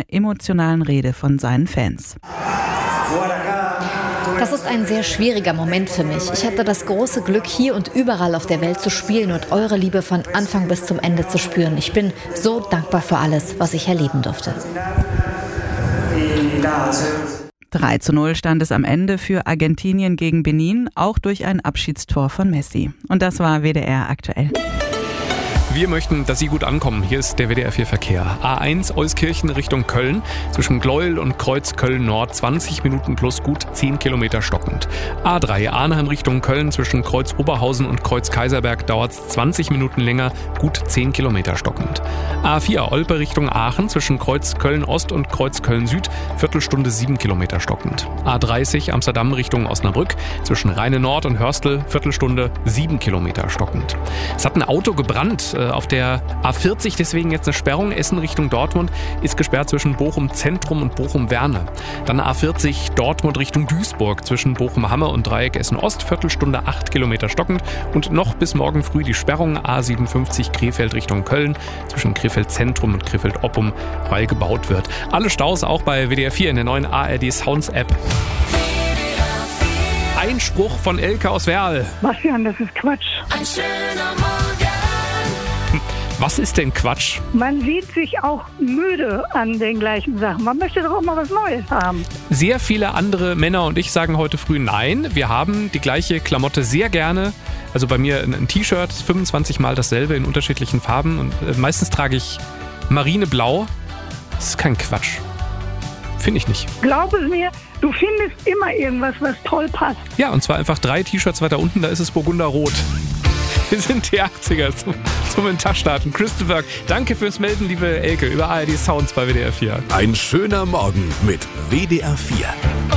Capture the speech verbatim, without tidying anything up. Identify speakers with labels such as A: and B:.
A: emotionalen Rede von seinen Fans.
B: Das ist ein sehr schwieriger Moment für mich. Ich hatte das große Glück, hier und überall auf der Welt zu spielen und eure Liebe von Anfang bis zum Ende zu spüren. Ich bin so dankbar für alles, was ich erleben durfte.
A: drei zu null stand es am Ende für Argentinien gegen Benin, auch durch ein Abschiedstor von Messi. Und das war W D R aktuell.
C: Wir möchten, dass Sie gut ankommen. Hier ist der W D R vier Verkehr. A eins Euskirchen Richtung Köln. Zwischen Gleuel und Kreuz Köln-Nord zwanzig Minuten plus gut zehn Kilometer stockend. A drei Arnhem Richtung Köln. Zwischen Kreuz Oberhausen und Kreuz Kaiserberg dauert es zwanzig Minuten länger, gut zehn Kilometer stockend. A vier Olpe Richtung Aachen. Zwischen Kreuz Köln-Ost und Kreuz Köln-Süd. Viertelstunde sieben Kilometer stockend. A dreißig Amsterdam Richtung Osnabrück. Zwischen Rheine-Nord und Hörstel. Viertelstunde sieben Kilometer stockend. Es hat ein Auto gebrannt auf der A vierzig, deswegen jetzt eine Sperrung. Essen Richtung Dortmund ist gesperrt zwischen Bochum Zentrum und Bochum Werne. Dann A vierzig Dortmund Richtung Duisburg zwischen Bochum Hamme und Dreieck Essen Ost, Viertelstunde acht Kilometer stockend. Und noch bis morgen früh die Sperrung A siebenundfünfzig Krefeld Richtung Köln zwischen Krefeld Zentrum und Krefeld Oppum, weil gebaut wird. Alle Staus auch bei W D R vier in der neuen A R D Sounds App. Einspruch von Elke aus Werl.
D: Bastian, das ist Quatsch.
E: Ein schöner Morgen.
C: Was ist denn Quatsch?
D: Man sieht sich auch müde an den gleichen Sachen. Man möchte doch auch mal was Neues haben.
C: Sehr viele andere Männer und ich sagen heute früh nein. Wir haben die gleiche Klamotte sehr gerne. Also bei mir ein T-Shirt, fünfundzwanzig Mal dasselbe in unterschiedlichen Farben. Und meistens trage ich marineblau. Das ist kein Quatsch. Finde ich nicht.
D: Glaub es mir, du findest immer irgendwas, was toll passt.
C: Ja, und zwar einfach drei T-Shirts weiter unten, da ist es burgunderrot. Wir sind die achtziger zum, zum Intagstarten. Christopher, danke fürs Melden, liebe Elke, über A R D Sounds bei W D R vier.
F: Ein schöner Morgen mit W D R vier.